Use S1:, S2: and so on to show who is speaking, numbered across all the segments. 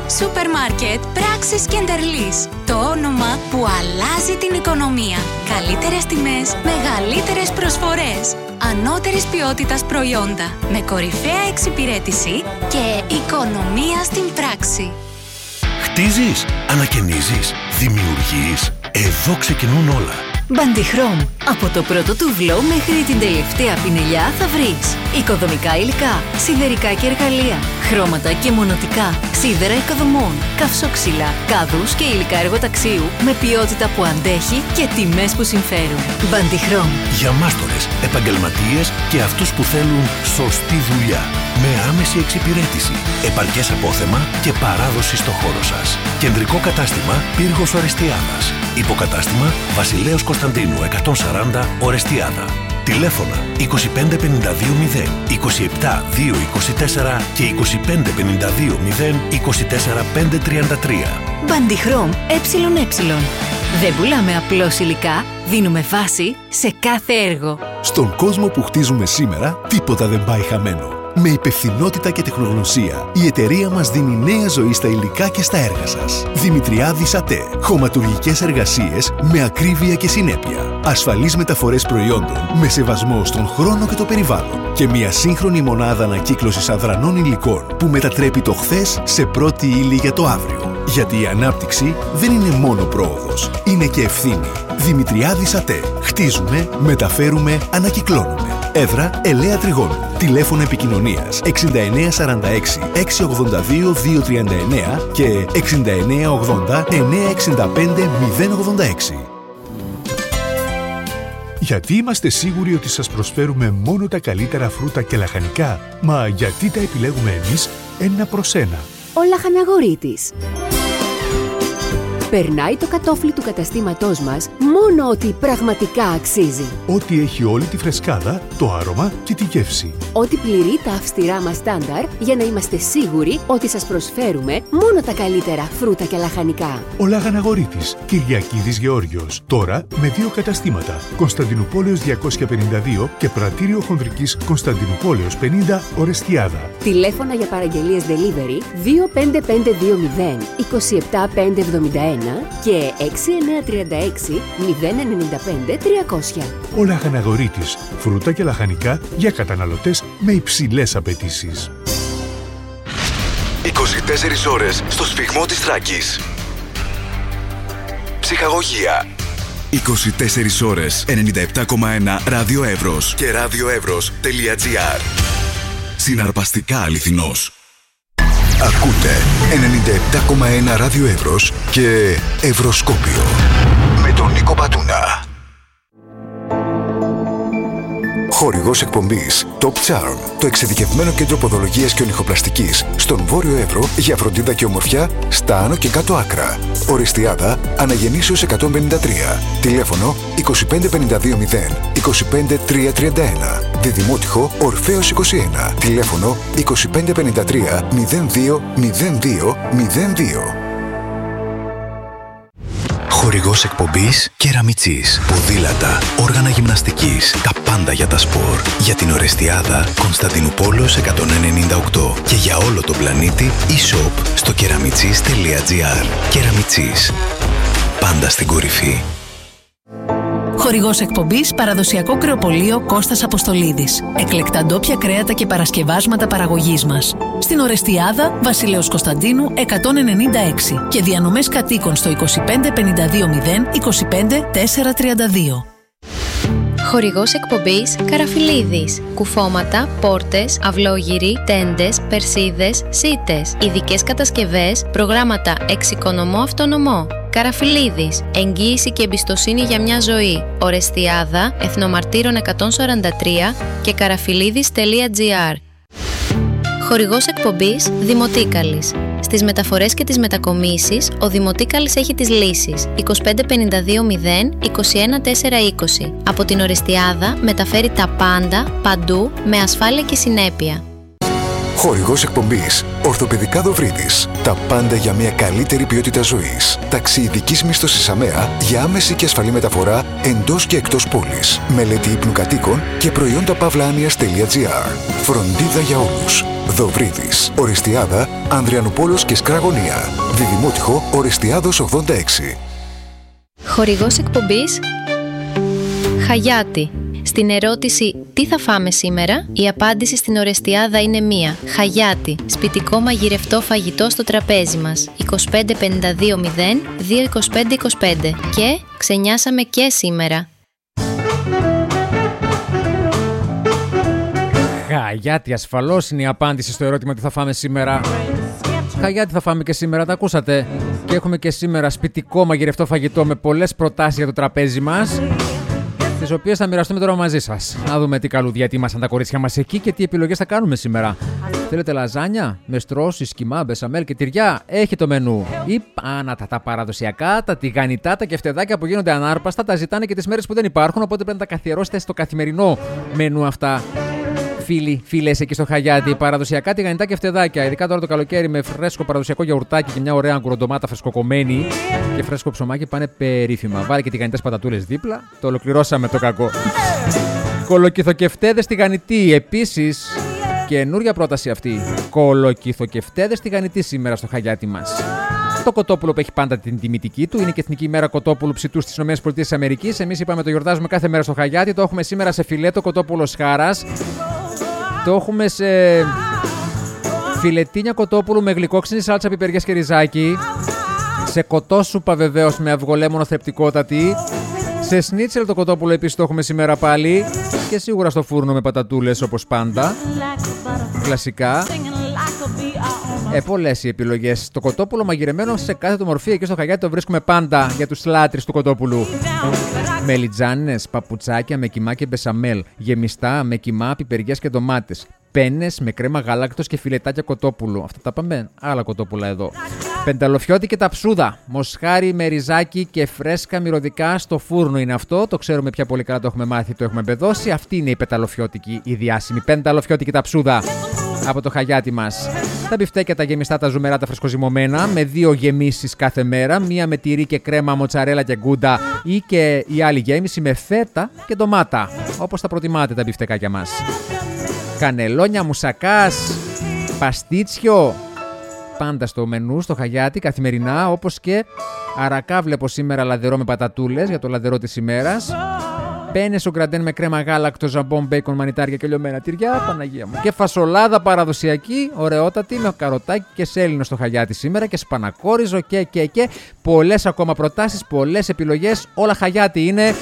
S1: Σούπερ μάρκετ Πράξεις Κεντερλής. Το όνομα που αλλάζει την οικονομία. Καλύτερες τιμές, μεγαλύτερες προσφορές. Ανώτερης ποιότητας προϊόντα. Με κορυφαία εξυπηρέτηση και οικονομία στην πράξη.
S2: Χτίζεις, ανακαινίζεις, δημιουργείς. Εδώ ξεκινούν όλα.
S3: Μπαντιχρόμ. Από το πρώτο τουβλό μέχρι την τελευταία πινελιά θα βρεις οικοδομικά υλικά, σιδερικά και εργαλεία, χρώματα και μονοτικά, σίδερα οικοδομών, καυσόξυλα, κάδους και υλικά εργοταξίου με ποιότητα που αντέχει και τιμές που συμφέρουν. Μπαντιχρόμ.
S2: Για μάστορες, επαγγελματίες και αυτούς που θέλουν σωστή δουλειά. Με άμεση εξυπηρέτηση, επαρκές απόθεμα και παράδοση στο χώρο σας. Κεντρικό κατάστημα Πύργος Ορεστιάδας. Υποκατάστημα Βασιλέως Κωνσταντίνου 140 Ορεστιάδα. Τηλέφωνα 25520, 27224 και 25520 24533.
S3: Μπαντιχρόμ ΕΕ. Δεν πουλάμε απλώς υλικά, δίνουμε βάση σε κάθε έργο.
S4: Στον κόσμο που χτίζουμε σήμερα, τίποτα δεν πάει χαμένο. Με υπευθυνότητα και τεχνογνωσία, η εταιρεία μας δίνει νέα ζωή στα υλικά και στα έργα σας. Δημητριάδης ΑΤΕ. Χωματουργικές εργασίες με ακρίβεια και συνέπεια. Ασφαλείς μεταφορές προϊόντων με σεβασμό στον χρόνο και το περιβάλλον. Και μια σύγχρονη μονάδα ανακύκλωσης αδρανών υλικών που μετατρέπει το χθες σε πρώτη ύλη για το αύριο. Γιατί η ανάπτυξη δεν είναι μόνο πρόοδος, είναι και ευθύνη. Δημητριάδης ΑΤΕ. Χτίζουμε, μεταφέρουμε, ανακυκλώνουμε. Έδρα Ελαία Τριγώνου. Τηλέφωνο επικοινωνίας 6946 682 239 και 6980 965 086.
S5: Γιατί είμαστε σίγουροι ότι σας προσφέρουμε μόνο τα καλύτερα φρούτα και λαχανικά? Μα γιατί τα επιλέγουμε εμείς ένα προς ένα?
S6: Ο Λαχαναγορίτης. Περνάει το κατόφλι του καταστήματός μας μόνο ότι πραγματικά αξίζει.
S5: Ό,τι έχει όλη τη φρεσκάδα, το άρωμα και τη γεύση.
S6: Ό,τι πληρεί τα αυστηρά μας στάνταρ για να είμαστε σίγουροι ότι σας προσφέρουμε μόνο τα καλύτερα φρούτα και λαχανικά.
S5: Ο Λαχαναγορίτης, Κυριακίδης Γεώργιος. Τώρα με 2 καταστήματα. Κωνσταντινούπολεως 252 και Πρατήριο Χονδρικής Κωνσταντινούπολεως 50 Ορεστιάδα.
S6: Τηλέφωνα για παραγγελίες delivery 25520 27571 και 6936 095 300.
S5: Ο Λαχαναγορίτης, φρούτα και λαχανικά για καταναλωτές με υψηλές απαιτήσεις.
S7: 24 ώρες στο σφιγμό της Θράκης. Ψυχαγωγία. 24 ώρες 97,1 Ράδιο Εύρος και radioevros.gr. Συναρπαστικά αληθινός. Ακούτε 97,1 Ράδιο Εύρος και Ευρωσκόπιο με τον Νίκο Πατούνα. Χορηγός εκπομπής Top Charm, το εξειδικευμένο κέντρο ποδολογίας και ονυχοπλαστικής στον Βόρειο Εύρο για φροντίδα και ομορφιά στα άνω και κάτω άκρα. Ορεστιάδα Αναγεννήσεως 153. Τηλέφωνο 25520 25331. Διδημότυχο Ορφέως 21. Τηλέφωνο 2553 02 02 02. Χορηγός εκπομπής Κεραμιτσής. Ποδήλατα, όργανα γυμναστικής, τα πάντα για τα σπορ. Για την Ορεστιάδα, Κωνσταντινούπολεως 198. Και για όλο τον πλανήτη, e-shop στο keramichis.gr. Κεραμιτσής. Πάντα στην κορυφή.
S3: Χορηγός εκπομπής παραδοσιακό κρεοπωλείο Κώστας Αποστολίδης. Εκλεκτά ντόπια κρέατα και παρασκευάσματα παραγωγής μας. Στην Ορεστιάδα, Βασιλέως Κωνσταντίνου 196 και διανομές κατοίκων στο 25520 25432.
S8: Χορηγός εκπομπής Καραφιλίδης. Κουφώματα, πόρτες, αυλόγυροι, τέντες, περσίδες, σίτες. Ειδικές κατασκευές, προγράμματα εξοικονομώ αυτονομώ. Καραφιλίδης. Εγγύηση και εμπιστοσύνη για μια ζωή. Ορεστιάδα, Εθνομαρτύρων 143 και καραφιλίδης.gr. Χορηγός εκπομπής Δημοτίκαλης. Στις μεταφορές και τις μετακομίσεις, ο Δημοτίκαλης έχει τις λύσεις 25520 21420. Από την Ορεστιάδα μεταφέρει τα πάντα, παντού, με ασφάλεια και συνέπεια.
S7: Χορηγός εκπομπής Ορθοπαιδικά Δοβρίτης. Τα πάντα για μια καλύτερη ποιότητα ζωής. Ταξιειδικής μίσθωσης ΑΜΕΑ για άμεση και ασφαλή μεταφορά εντός και εκτός πόλης. Μελέτη ύπνου κατοίκων και προϊόντα παύλα-άνοιας.gr. Φροντίδα για όλους. Δοβρίδης, Οριστιάδα, Ανδριανούπολος και Σκραγωνία. Διδημότυχο, Οριστιάδος 86.
S8: Χορηγός εκπομπής Χαγιάτι. Στην ερώτηση «Τι θα φάμε σήμερα?» η απάντηση στην Ορεστιάδα είναι μία. Χαγιάτι. Σπιτικό μαγειρευτό φαγητό στο τραπέζι μας. 2552 0 225 25. Και ξενιάσαμε και σήμερα.
S9: Χαγιάτι, ασφαλώς είναι η απάντηση στο ερώτημα «Τι θα φάμε σήμερα?» Χαγιάτι θα φάμε και σήμερα, τα ακούσατε. Και έχουμε και σήμερα σπιτικό μαγειρευτό φαγητό με πολλές προτάσεις για το τραπέζι μας, τις οποίες θα μοιραστούμε τώρα μαζί σας. Να δούμε τι καλούδια ετοίμασαν τα κορίτσια μας εκεί και τι επιλογές θα κάνουμε σήμερα. Θέλετε λαζάνια, με στρώσει, σκιμά, μπεσαμέλ και τυριά? Έχει το μενού. Ή τα παραδοσιακά, τα τηγανιτά, τα κεφτεδάκια που γίνονται ανάρπαστα, τα ζητάνε και τις μέρες που δεν υπάρχουν, οπότε πρέπει να τα καθιερώσετε στο καθημερινό μενού αυτά. Φίλες εκεί στο Χαγιάτι, παραδοσιακά τηγανιτά και φτεδάκια. Ειδικά τώρα το καλοκαίρι με φρέσκο παραδοσιακό γιαουρτάκι και μια ωραία αγκουροντομάτα φρεσκοκομμένη και φρέσκο ψωμάκι πάνε περίφημα. Βάλε και τηγανιτές πατατούλες δίπλα. Το ολοκληρώσαμε το κακό. Κολοκυθοκεφτέδες τηγανιτοί. Επίσης, καινούρια πρόταση αυτή. Κολοκυθοκεφτέδες τηγανιτοί σήμερα στο Χαγιάτι μας. Το κοτόπουλο που έχει πάντα την τιμητική του είναι και Εθνική ημέρα κοτόπουλου ψητού στις ΗΠΑ. Εμείς είπαμε το γιορτάζουμε κάθε μέρα στο Χαγιάτι. Το έχουμε σήμερα σε φιλέτο κοτόπουλο χάρας. Το έχουμε σε φιλετίνια κοτόπουλου με γλυκόξινη σάλτσα, πιπεριές και ριζάκι. Σε κοτόσουπα βεβαίως με αυγολέμονο θρεπτικότατη. Σε σνίτσελ το κοτόπουλο επίσης το έχουμε σήμερα πάλι. Και σίγουρα στο φούρνο με πατατούλες όπως πάντα. Κλασικά. Πολλές οι επιλογές. Το κοτόπουλο μαγειρεμένο σε κάθε του μορφή εκεί στο Χαγιάτι το βρίσκουμε πάντα για τους λάτρεις του κοτόπουλου. Μελιτζάνες, παπουτσάκια με κιμά και μπεσαμέλ. Γεμιστά με κιμά, πιπεριές και ντομάτες. Πένες με κρέμα γάλακτος και φιλετάκια κοτόπουλου. Αυτά τα πάμε. Άλλα κοτόπουλα εδώ. Πενταλοφιώτη και ταψούδα. Μοσχάρι με ριζάκι και φρέσκα μυρωδικά στο φούρνο είναι αυτό. Το ξέρουμε πια πολύ καλά, το έχουμε μάθει, το έχουμε μπεδώσει. Αυτή είναι η πενταλοφιώτικη, η διάσημη πενταλοφιώτικη ταψούδα από το Χαγιάτι μας. Τα μπιφτέκια τα γεμιστά, τα ζουμερά, τα φρεσκοζυμωμένα, με 2 γεμίσεις κάθε μέρα. Μία με τυρί και κρέμα, μοτσαρέλα και γκούντα, ή και η άλλη γέμιση με φέτα και ντομάτα. Όπως τα προτιμάτε τα μπιφτεκάκια μας. Κανελόνια, μουσακάς, παστίτσιο. Πάντα στο μενού, στο Χαγιάτι, καθημερινά, όπως και αρακά βλέπω σήμερα λαδερό με πατατούλες για το λαδερό της ημέρας. Πένες ο γκραντέν με κρέμα γάλακτο, ζαμπόν, μπέικον, μανιτάρια και λιωμένα τυριά, Παναγία μου. Και φασολάδα παραδοσιακή, ωραιότατη, με καροτάκι και σέλινο στο Χαγιάτι σήμερα και σπανακόριζο και. Πολλές ακόμα προτάσεις, πολλές επιλογές. Όλα Χαγιάτι είναι.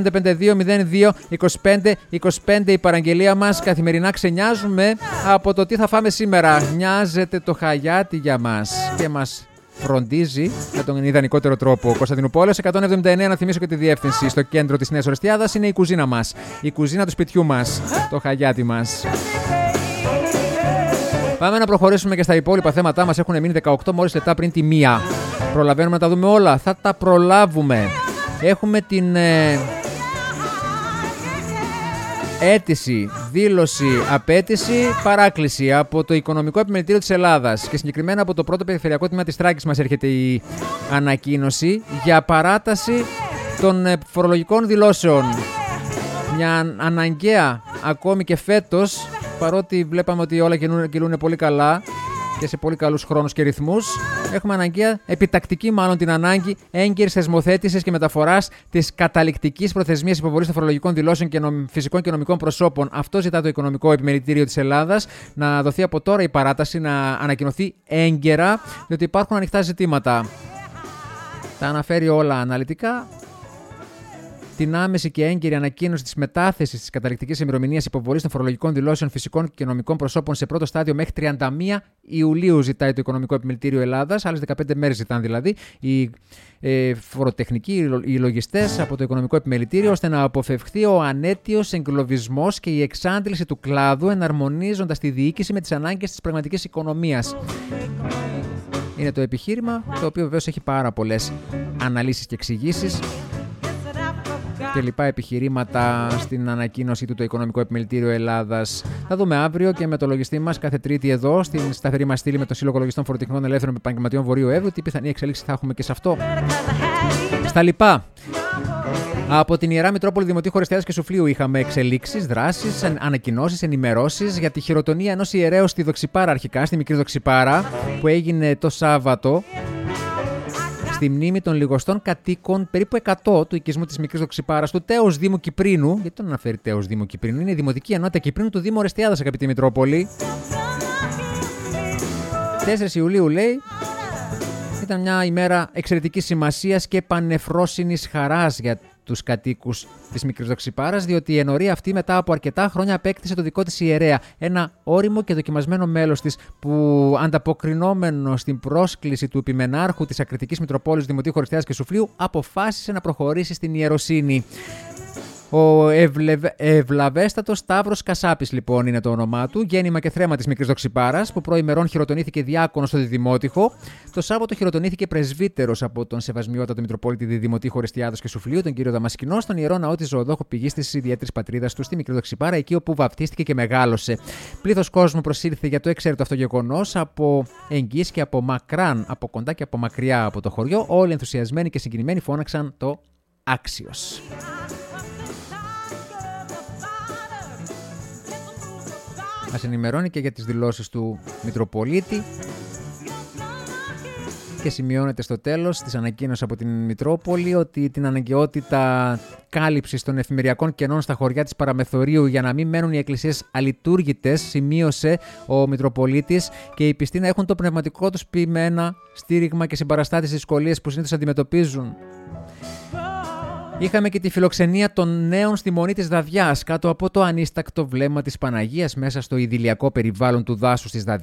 S9: 2552-02-25-25 η παραγγελία μας. Καθημερινά ξενιάζουμε από το τι θα φάμε σήμερα. Νοιάζεται το Χαγιάτι για μας και μας φροντίζει με τον ιδανικότερο τρόπο. Κωνσταντινούπολεως 179, να θυμίσω και τη διεύθυνση. Στο κέντρο της Νέας Ορεστιάδας είναι η κουζίνα μας. Η κουζίνα του σπιτιού μας. Το Χαγιάτι μας. Πάμε να προχωρήσουμε και στα υπόλοιπα θέματά μας. Έχουν μείνει 18 μόλις λεπτά πριν τη 1. Προλαβαίνουμε να τα δούμε όλα. Θα τα προλάβουμε. Έχουμε την αίτηση, δήλωση, απέτηση, παράκληση από το Οικονομικό Επιμελητήριο της Ελλάδας και συγκεκριμένα από το πρώτο περιφερειακό τμήμα της Θράκης μας έρχεται η ανακοίνωση για παράταση των φορολογικών δηλώσεων. Μια αναγκαία ακόμη και φέτος, παρότι βλέπαμε ότι όλα κυλούν πολύ καλά και σε πολύ καλούς χρόνους και ρυθμούς, έχουμε αναγκαία, επιτακτική μάλλον, την ανάγκη έγκαιρης θεσμοθέτησης και μεταφοράς της καταληκτικής προθεσμίας υποβολής των φορολογικών δηλώσεων και φυσικών και νομικών προσώπων. Αυτό ζητά το Οικονομικό Επιμελητήριο της Ελλάδας, να δοθεί από τώρα η παράταση, να ανακοινωθεί έγκαιρα, διότι υπάρχουν ανοιχτά ζητήματα. Τα αναφέρει όλα αναλυτικά. Την άμεση και έγκαιρη ανακοίνωση της μετάθεσης της καταληκτικής ημερομηνίας υποβολής των φορολογικών δηλώσεων φυσικών και νομικών προσώπων σε πρώτο στάδιο μέχρι 31 Ιουλίου ζητάει το Οικονομικό Επιμελητήριο Ελλάδας. Άλλες 15 μέρες ζητάνε δηλαδή οι φοροτεχνικοί, οι λογιστές από το Οικονομικό Επιμελητήριο, ώστε να αποφευχθεί ο ανέτειος εγκλωβισμός και η εξάντληση του κλάδου, εναρμονίζοντας τη διοίκηση με τις ανάγκες της πραγματικής οικονομίας. Είναι το επιχείρημα, το οποίο βεβαίως έχει πάρα πολλές αναλύσεις και εξηγήσεις και λοιπά επιχειρήματα στην ανακοίνωσή του το Οικονομικό Επιμελητήριο Ελλάδας. Θα δούμε αύριο και με το λογιστή μας κάθε Τρίτη εδώ στην σταθερή μας στήλη με το Σύλλογο Λογιστών Φοροτεχνικών Ελεύθερων Επαγγελματιών Βορείου Εύρου. Τι πιθανή εξέλιξη θα έχουμε και σε αυτό. Στα λοιπά. Από την Ιερά Μητρόπολη Δημοτικού Ορεστιάδας και Σουφλίου είχαμε εξελίξεις, δράσεις, ανακοινώσεις, ενημερώσεις για τη χειροτονία ενός ιερέως στη Δοξιπάρα, αρχικά στη Μικρή Δοξιπάρα, που έγινε το Σάββατο στη μνήμη των λιγοστών κατοίκων, περίπου 100 του οικισμού της Μικρής Δοξιπάρας, του Τέος Δήμου Κυπρίνου. Γιατί τον αναφέρει Τέος Δήμου Κυπρίνου? Είναι η Δημοτική Ενότητα Κυπρίνου του Δήμου Ορεστιάδας, αγαπητή Μητρόπολη. 4 Ιουλίου, λέει, ήταν μια ημέρα εξαιρετικής σημασίας και πανεφρόσινης χαράς για τους κατοίκους της Μικρής Δοξιπάρας, διότι η ενορία αυτή μετά από αρκετά χρόνια απέκτησε το δικό της ιερέα. Ένα ώριμο και δοκιμασμένο μέλος της, που ανταποκρινόμενο στην πρόσκληση του επιμενάρχου της Ακριτικής Μητροπόλης Δημοτικού Ορεστιάδας και Σουφλίου, αποφάσισε να προχωρήσει στην ιεροσύνη. Ο Ευλαβέστατος Σταύρος Κασάπης, λοιπόν, είναι το όνομά του, γέννημα και θρέμα της Μικρής Δοξιπάρας, που προημερών χειροτονήθηκε διάκονος στο Διδημότυχο. Το Σάββατο χειροτονήθηκε πρεσβύτερος από τον Σεβασμιότατο Μητροπόλητη Διδημοτήχου Ορεστιάδος και Σουφλίου, τον κύριο Δαμασκηνό, στον Ιερό Ναό της Ζωοδόχου Πηγής της ιδιαίτερης πατρίδας του στη Μικρή Δοξιπάρα, εκεί όπου βαφτίστηκε και μεγάλωσε. Πλήθος κόσμου προσήλθε για το εξαίρετο αυτό γεγονός από εγγύς και από μακράν, από κοντά και από μακριά από το χωριό. Όλοι ενθουσιασμένοι και συγκινημένοι φώναξαν το άξιος. Μας ενημερώνει και για τις δηλώσεις του Μητροπολίτη και σημειώνεται στο τέλος της ανακοίνωσης από την Μητρόπολη ότι την αναγκαιότητα κάλυψης των εφημεριακών κενών στα χωριά της Παραμεθορίου για να μην μένουν οι εκκλησίες αλειτούργητες, σημείωσε ο Μητροπολίτης, και οι πιστοί να έχουν το πνευματικό τους ποιημένα στήριγμα και συμπαραστάτη στις δυσκολίες που συνήθως αντιμετωπίζουν. Είχαμε και τη φιλοξενία των νέων στη Μονή της Δαδιάς, κάτω από το ανίστακτο βλέμμα της Παναγίας, μέσα στο ιδηλιακό περιβάλλον του δάσους της Δαδιάς.